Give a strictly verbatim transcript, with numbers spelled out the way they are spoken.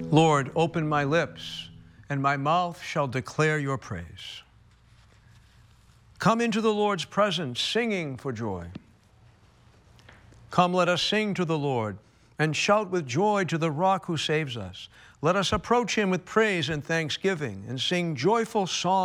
Lord, open my lips, and my mouth shall declare your praise. Come into the Lord's presence, singing for joy. Come, let us sing to the Lord, and shout with joy to the rock who saves us. Let us approach him with praise and thanksgiving, and sing joyful songs